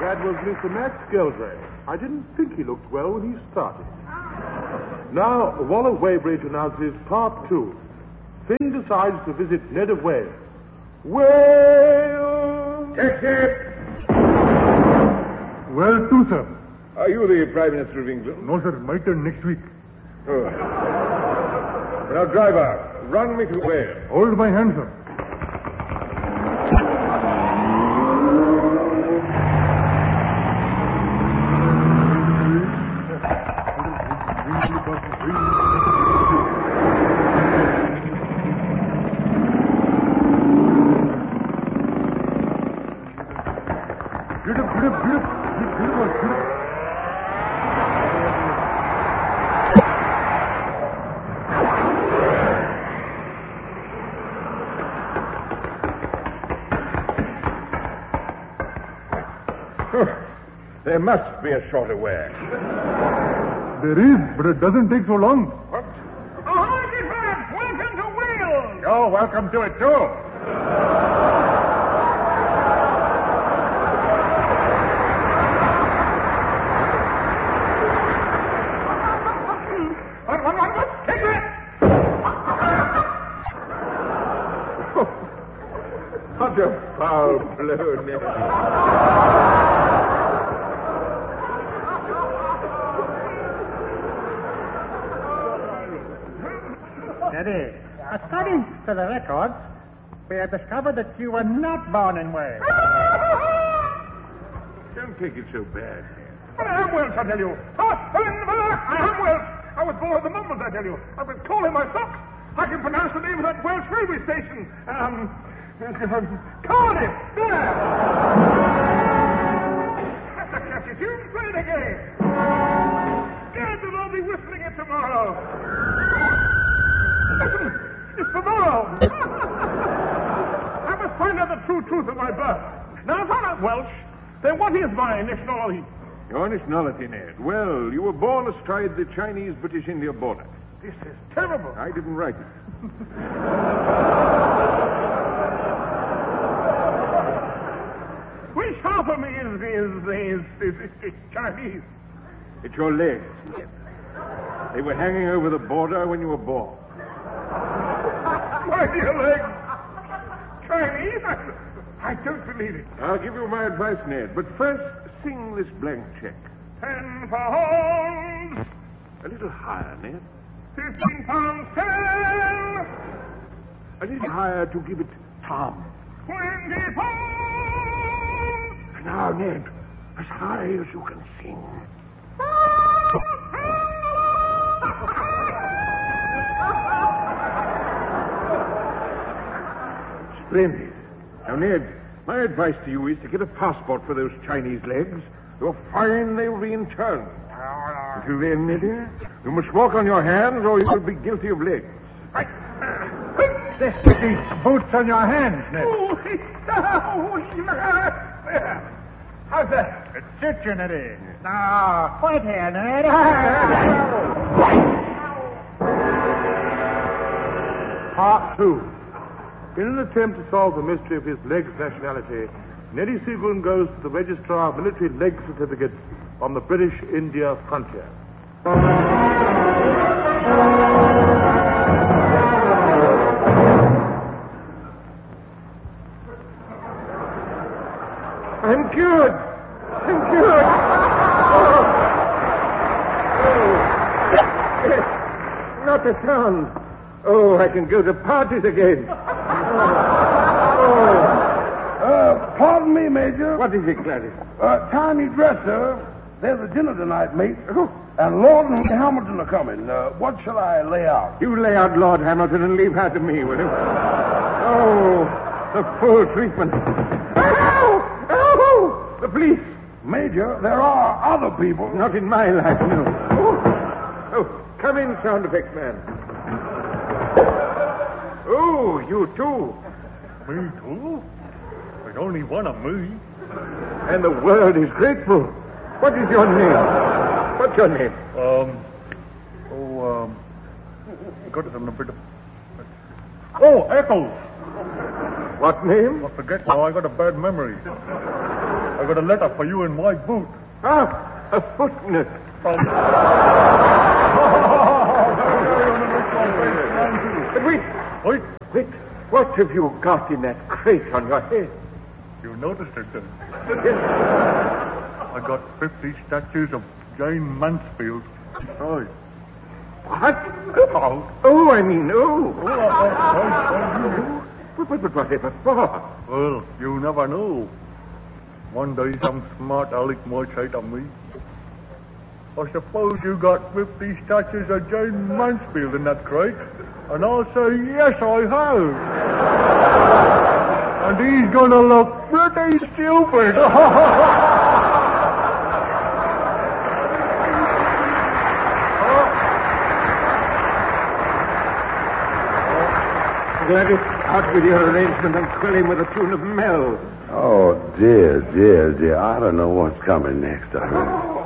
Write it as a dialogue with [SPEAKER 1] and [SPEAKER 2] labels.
[SPEAKER 1] That was Mr. Max Geldray. I didn't think he looked well when he started. Now, Waller Weybridge announces Part 2. Finn decides to visit Ned of Wales. Wales!
[SPEAKER 2] Taxi!
[SPEAKER 3] Well, too, sir.
[SPEAKER 2] Are you the Prime Minister of England?
[SPEAKER 3] No, sir. My turn next week.
[SPEAKER 2] Oh. Now, driver, run me to Wales.
[SPEAKER 3] Hold my hand, sir.
[SPEAKER 2] There must be a shorter way.
[SPEAKER 3] There is, but it doesn't take so long.
[SPEAKER 2] What?
[SPEAKER 4] Ahoy, different! Welcome to Wales!
[SPEAKER 2] You're welcome to it, too.
[SPEAKER 4] What? Take that!
[SPEAKER 2] What a foul blow, Ned.
[SPEAKER 5] Steady. According to the records, we have discovered that you were not born in Wales.
[SPEAKER 2] Don't take it so bad, Ned.
[SPEAKER 4] But I am Welsh, I tell you. I am Welsh. I was born at the moment, I tell you. I've been calling my socks. I can pronounce the name of that Welsh railway station. Cardiff. There. That's a catchy tune. Play it again. Scared that I'll be whistling it tomorrow. Listen, it's tomorrow. I must find out the true truth of my birth. Now, if I'm not Welsh, then what is my nationality?
[SPEAKER 2] Your nationality, Ned. Well, you were born astride the Chinese-British India border.
[SPEAKER 4] This is terrible.
[SPEAKER 2] I didn't write it.
[SPEAKER 4] Which half of me is Chinese?
[SPEAKER 2] It's your legs, Ned. They were hanging over the border when you were born.
[SPEAKER 4] My dear legs. Chinese? I don't believe it.
[SPEAKER 2] I'll give you my advice, Ned. But first, sing this blank check.
[SPEAKER 4] 10 pounds.
[SPEAKER 2] A little higher, Ned.
[SPEAKER 4] 15 pounds 10.
[SPEAKER 2] A little higher to give it Tom.
[SPEAKER 4] 20 pounds.
[SPEAKER 2] Now, Ned, as high as you can sing. Splendid. Now, Ned, my advice to you is to get a passport for those Chinese legs. You're fine, they'll be in turn. Until then, Ned, you must walk on your hands or you will be guilty of legs.
[SPEAKER 5] This with these boots on your hands, Ned.
[SPEAKER 4] How's that?
[SPEAKER 5] It suits you, Neddy. Now, quite here, Ned.
[SPEAKER 1] Part 2. In an attempt to solve the mystery of his legs nationality, Neddy Seagoon goes to the Registrar of Military Leg Certificates on the British India frontier.
[SPEAKER 2] I'm cured. I'm cured. Not a sound. Oh, I can go to parties again.
[SPEAKER 6] Pardon me, Major.
[SPEAKER 2] What is it, Gladys?
[SPEAKER 6] Tiny dresser. There's a dinner tonight, mate. And Lord and Hamilton are coming. What shall I lay out?
[SPEAKER 2] You lay out Lord Hamilton and leave her to me, will you? Oh, the full treatment. Ow! Ow! The police.
[SPEAKER 6] Major, there are other people.
[SPEAKER 2] Not in my life, no. Oh, come in, sound effects man. Oh, you too.
[SPEAKER 3] Me too? There's only one of me.
[SPEAKER 2] And the world is grateful. What is your name? What's your name?
[SPEAKER 3] Got it on a bit of... Oh, Eccles.
[SPEAKER 2] What name?
[SPEAKER 3] I forget now. I got a bad memory. I got a letter for you in my boot.
[SPEAKER 2] Ah, a footnote.
[SPEAKER 3] From...
[SPEAKER 2] But wait.
[SPEAKER 3] Wait.
[SPEAKER 2] What have you got in that crate on your head?
[SPEAKER 3] You noticed it, then?
[SPEAKER 2] Yes.
[SPEAKER 3] I got 50 statues of Jane Mansfield. Oh.
[SPEAKER 2] What?
[SPEAKER 3] Oh.
[SPEAKER 2] Oh, I mean, oh.
[SPEAKER 3] Oh.
[SPEAKER 2] But whatever for?
[SPEAKER 3] Well, you never know. One day some smart aleck might say to me, I suppose you got 50 statues of Jane Mansfield in that crate? And I'll say, yes, I have. And he's gonna look pretty stupid.
[SPEAKER 2] Gladys, out with your arrangement and quill him with a tune of Mel.
[SPEAKER 6] Oh, dear. I don't know what's coming next.